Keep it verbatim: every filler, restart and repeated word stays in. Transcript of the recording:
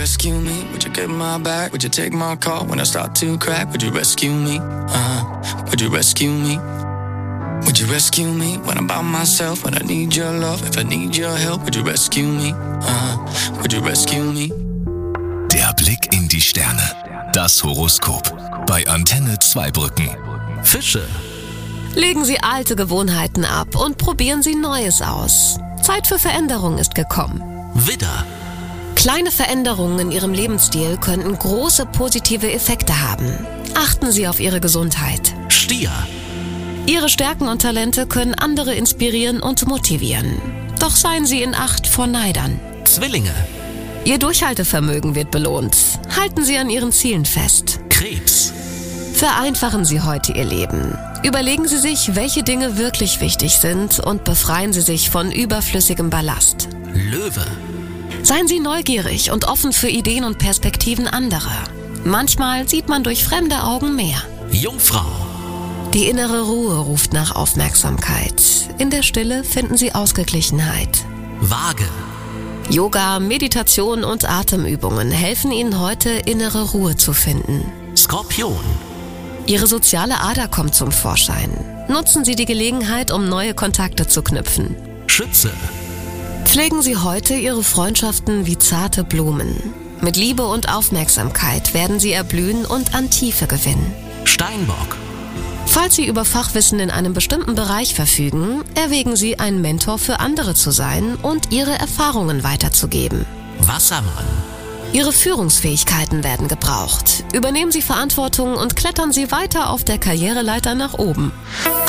rescue me? Would you get my back? Would you take my call when I start to crack? Would you rescue me? Uh-huh. Would you rescue me? Would you rescue me when I'm by myself? When I need your love, if I need your help, would you rescue me? Uh-huh. Would you rescue me? Der Blick in die Sterne. Das Horoskop. Bei Antenne Zweibrücken. Fische. Legen Sie alte Gewohnheiten ab und probieren Sie Neues aus. Zeit für Veränderung ist gekommen. Widder. Kleine Veränderungen in Ihrem Lebensstil könnten große positive Effekte haben. Achten Sie auf Ihre Gesundheit. Stier. Ihre Stärken und Talente können andere inspirieren und motivieren. Doch seien Sie in Acht vor Neidern. Zwillinge. Ihr Durchhaltevermögen wird belohnt. Halten Sie an Ihren Zielen fest. Krebs. Vereinfachen Sie heute Ihr Leben. Überlegen Sie sich, welche Dinge wirklich wichtig sind und befreien Sie sich von überflüssigem Ballast. Löwe. Seien Sie neugierig und offen für Ideen und Perspektiven anderer. Manchmal sieht man durch fremde Augen mehr. Jungfrau. Die innere Ruhe ruft nach Aufmerksamkeit. In der Stille finden Sie Ausgeglichenheit. Waage. Yoga, Meditation und Atemübungen helfen Ihnen heute, innere Ruhe zu finden. Skorpion. Ihre soziale Ader kommt zum Vorschein. Nutzen Sie die Gelegenheit, um neue Kontakte zu knüpfen. Schütze. Pflegen Sie heute Ihre Freundschaften wie zarte Blumen. Mit Liebe und Aufmerksamkeit werden Sie erblühen und an Tiefe gewinnen. Steinbock. Falls Sie über Fachwissen in einem bestimmten Bereich verfügen, erwägen Sie, ein Mentor für andere zu sein und Ihre Erfahrungen weiterzugeben. Wassermann. Ihre Führungsfähigkeiten werden gebraucht. Übernehmen Sie Verantwortung und klettern Sie weiter auf der Karriereleiter nach oben.